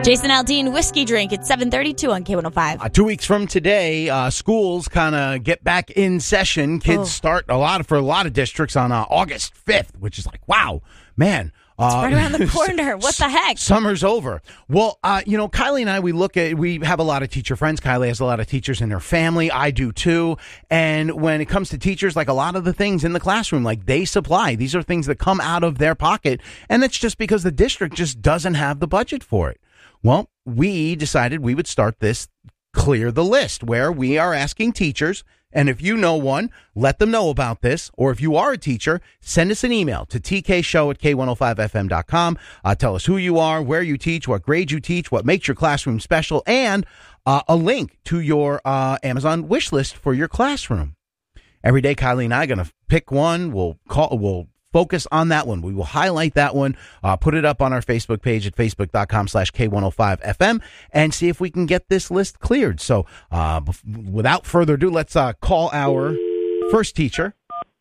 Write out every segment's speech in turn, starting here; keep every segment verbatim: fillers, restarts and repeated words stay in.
Jason Aldean, Whiskey Drink at seven thirty-two on K one oh five. Uh, two weeks from today, uh, schools kind of get back in session. Kids oh. start a lot for a lot of districts on uh, August fifth, which is like, wow, man. Uh, it's right around the corner. What the heck? Summer's over. Well, uh, you know, Kylie and I, we look at, we have a lot of teacher friends. Kylie has a lot of teachers in her family. I do too. And when it comes to teachers, like a lot of the things in the classroom, like they supply, these are things that come out of their pocket. And that's just because the district just doesn't have the budget for it. Well, we decided we would start this Clear the List, where we are asking teachers, and if you know one, let them know about this. Or if you are a teacher, send us an email to t k show at k one oh five f m dot com. Uh, tell us who you are, where you teach, what grade you teach, what makes your classroom special, and uh, a link to your uh, Amazon wish list for your classroom. Every day, Kylie and I are going to pick one. We'll call. We'll focus on that one. We will highlight that one, uh, put it up on our Facebook page at facebook dot com slash K one oh five F M, and see if we can get this list cleared. So uh, bef- without further ado, let's uh, call our first teacher.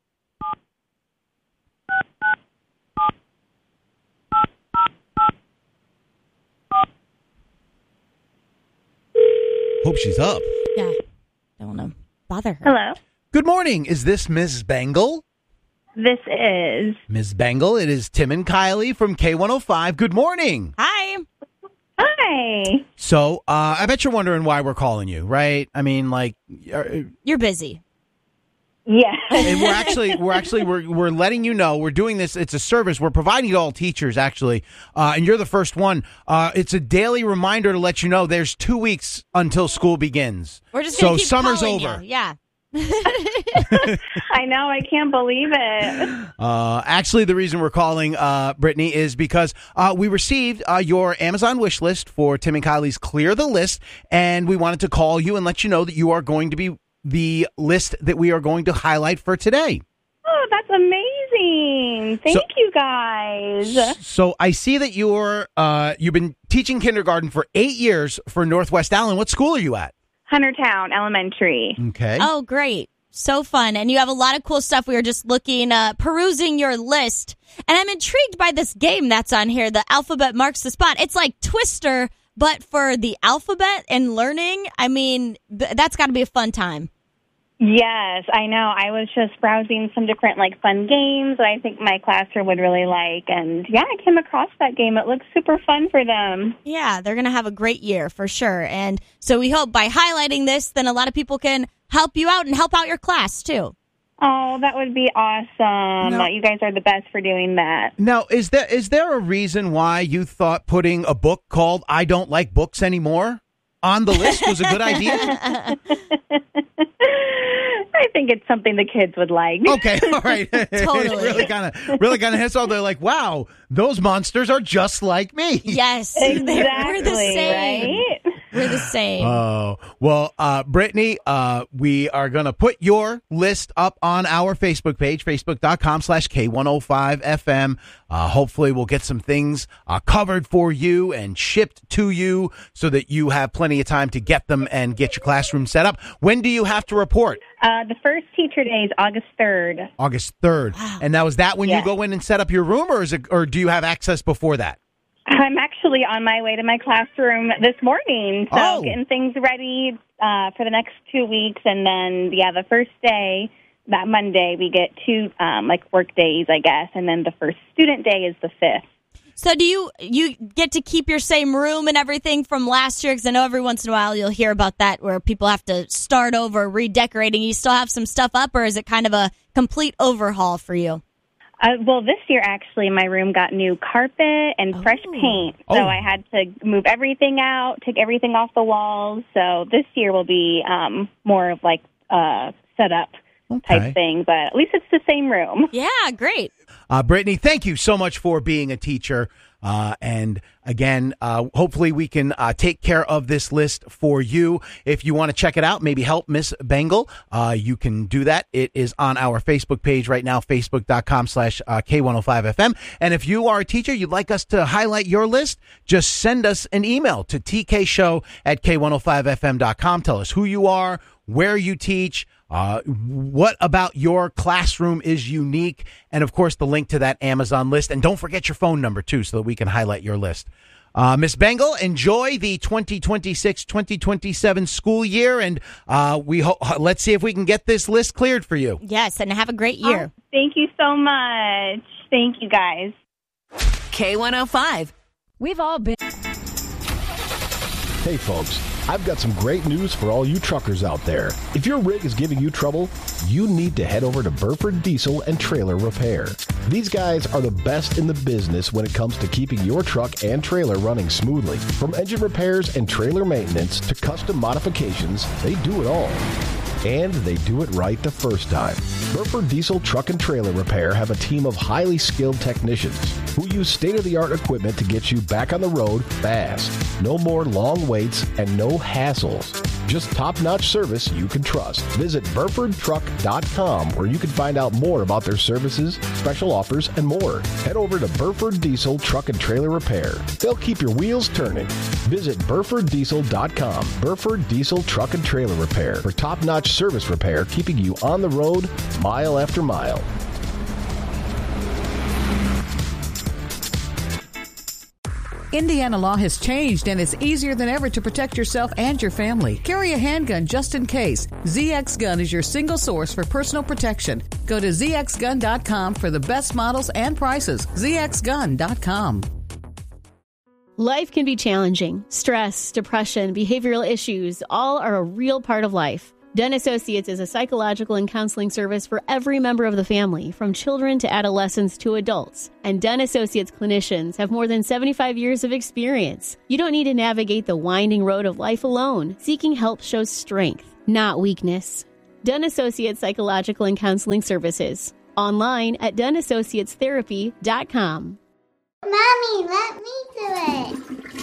Hope she's up. Yeah. Don't want to bother her. Hello. Good morning. Is this Miz Bengal? This is. Miz Bengal, it is Tim and Kylie from K one oh five. Good morning. Hi. Hi. So, uh, I bet you're wondering why we're calling you, right? I mean, like, uh, You're busy. Yeah. and we're actually, we're actually, we're we're letting you know we're doing this. It's a service we're providing to all teachers, actually, uh, and you're the first one. Uh, it's a daily reminder to let you know there's two weeks until school begins. We're just so gonna keep summer's calling over. You. Yeah. I know. I can't believe it. Uh, actually, the reason we're calling uh, Brittany is because uh, we received uh, your Amazon wish list for Tim and Kylie's Clear the List, and we wanted to call you and let you know that you are going to be the list that we are going to highlight for today. Oh, that's amazing. Thank So- you, guys. So I see that you're uh, you've been teaching kindergarten for eight years for Northwest Allen. What school are you at? Huntertown Elementary. Okay. Oh, great. So fun. And you have a lot of cool stuff. We were just looking, uh, perusing your list. And I'm intrigued by this game that's on here, the Alphabet Marks the Spot. It's like Twister, but for the alphabet and learning. I mean, th- that's got to be a fun time. Yes, I know. I was just browsing some different, like, fun games that I think my classroom would really like. And, yeah, I came across that game. It looks super fun for them. Yeah, they're going to have a great year for sure. And so we hope by highlighting this, then a lot of people can help you out and help out your class, too. Oh, that would be awesome. No. You guys are the best for doing that. Now, is there is there a reason why you thought putting a book called "I Don't Like Books Anymore" on the list was a good idea? I think it's something the kids would like. Okay, all right. Totally. really kind of, really kind of hits all. They're like, wow, those monsters are just like me. Yes. Exactly, We're the same. right? We're the same. Oh, well, uh, Brittany, uh, we are going to put your list up on our Facebook page, facebook dot com slash K one oh five F M. Uh, hopefully we'll get some things uh, covered for you and shipped to you so that you have plenty of time to get them and get your classroom set up. When do you have to report? Uh, the first teacher day is August third. August third. Wow. And now, is that when Yes. you go in and set up your room, or is it, or do you have access before that? I'm actually on my way to my classroom this morning, so Oh. getting things ready uh, for the next two weeks. And then, yeah, the first day, that Monday, we get two, um, like, work days, I guess. And then the first student day is the fifth. So do you you get to keep your same room and everything from last year? Because I know every once in a while you'll hear about that where people have to start over, redecorating. You still have some stuff up, or is it kind of a complete overhaul for you? Uh, well, this year, actually, my room got new carpet and Oh. fresh paint. So Oh. I had to move everything out, take everything off the walls. So this year will be um, more of like uh, set up Okay. type thing. But at least it's the same room. Yeah, great. Uh, Brittany, thank you so much for being a teacher. Uh, and again, uh, hopefully we can uh, take care of this list for you. If you want to check it out, maybe help Miss Bengal, uh, you can do that. It is on our Facebook page right now, facebook dot com slash K one oh five F M. And if you are a teacher, you'd like us to highlight your list, just send us an email to t k show at K one oh five F M dot com. Tell us who you are, where you teach, Uh, what about your classroom is unique? And, of course, the link to that Amazon list. And don't forget your phone number, too, so that we can highlight your list. Uh, Miss Bengal, enjoy the twenty twenty-six twenty twenty-seven school year, and uh, we ho- let's see if we can get this list cleared for you. Yes, and have a great year. Oh, thank you so much. Thank you, guys. K one oh five. We've all been... Hey, folks, I've got some great news for all you truckers out there. If your rig is giving you trouble, you need to head over to Burford Diesel and Trailer Repair. These guys are the best in the business when it comes to keeping your truck and trailer running smoothly. From engine repairs and trailer maintenance to custom modifications, they do it all. And they do it right the first time. Burford Diesel Truck and Trailer Repair have a team of highly skilled technicians who use state-of-the-art equipment to get you back on the road fast. No more long waits and no hassles. Just top-notch service you can trust. Visit Burford Truck dot com where you can find out more about their services, special offers, and more. Head over to Burford Diesel Truck and Trailer Repair. They'll keep your wheels turning. Visit Burford Diesel dot com. Burford Diesel Truck and Trailer Repair for top-notch service repair, keeping you on the road mile after mile. Indiana law has changed, and it's easier than ever to protect yourself and your family. Carry a handgun just in case. Z X Gun is your single source for personal protection. Go to Z X gun dot com for the best models and prices. Z X gun dot com. Life can be challenging. Stress, depression, behavioral issues, all are a real part of life. Dunn Associates is a psychological and counseling service for every member of the family, from children to adolescents to adults. And Dunn Associates clinicians have more than seventy-five years of experience. You don't need to navigate the winding road of life alone. Seeking help shows strength, not weakness. Dunn Associates Psychological and Counseling Services. Online at Dunn Associates Therapy dot com. Mommy, let me do it.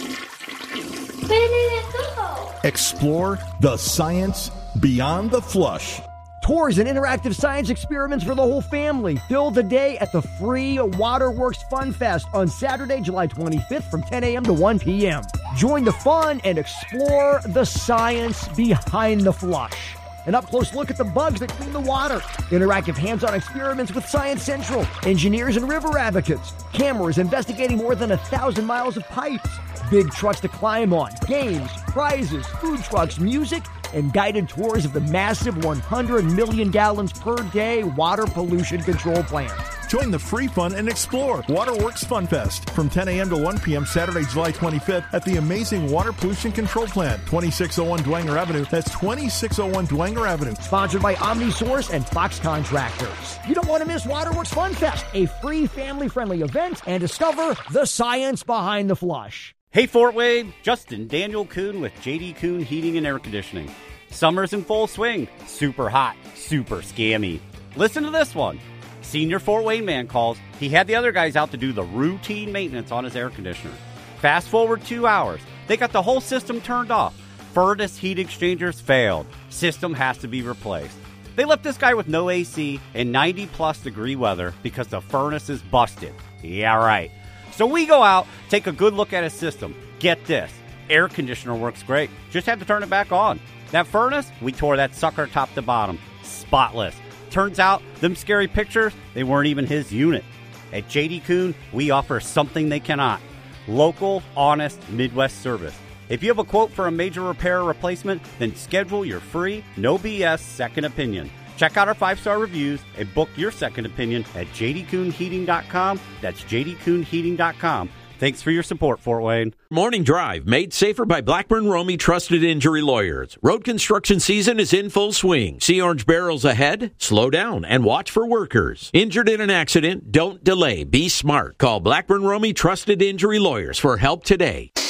Where did it go? Explore the science beyond the flush. Tours and interactive science experiments for the whole family. Fill the day at the free Waterworks Fun Fest on Saturday, July twenty-fifth from ten a.m. to one p.m. Join the fun and explore the science behind the flush. An up-close look at the bugs that clean the water. Interactive hands-on experiments with Science Central. Engineers and river advocates. Cameras investigating more than a thousand miles of pipes. Big trucks to climb on. Games, prizes, food trucks, music, and guided tours of the massive one hundred million gallons per day water pollution control plant. Join the free fun and explore Waterworks Fun Fest from ten a.m. to one p.m. Saturday, July twenty-fifth at the amazing Water Pollution Control Plant, twenty-six oh one Dwenger Avenue. That's twenty-six oh one Dwenger Avenue. Sponsored by OmniSource and Fox Contractors. You don't want to miss Waterworks Fun Fest, a free family-friendly event, and discover the science behind the flush. Hey Fort Wayne, Justin Daniel Kuhn with J D Kuhn Heating and Air Conditioning. Summer's in full swing. Super hot, super scammy. Listen to this one. Senior Fort Wayne man calls. He had the other guys out to do the routine maintenance on his air conditioner. Fast forward two hours. They got the whole system turned off. Furnace heat exchangers failed. System has to be replaced. They left this guy with no A C and ninety plus degree weather because the furnace is busted. Yeah, right. So we go out, take a good look at his system. Get this. Air conditioner works great. Just had to turn it back on. That furnace, we tore that sucker top to bottom. Spotless. Turns out, them scary pictures, they weren't even his unit. At J D Kuhn, we offer something they cannot. Local, honest, Midwest service. If you have a quote for a major repair or replacement, then schedule your free, no B S second opinion. Check out our five-star reviews and book your second opinion at J D Kuhn Heating dot com. That's J D Kuhn Heating dot com. Thanks for your support, Fort Wayne. Morning Drive, made safer by Blackburn Romey Trusted Injury Lawyers. Road construction season is in full swing. See orange barrels ahead? Slow down and watch for workers. Injured in an accident? Don't delay. Be smart. Call Blackburn Romey Trusted Injury Lawyers for help today.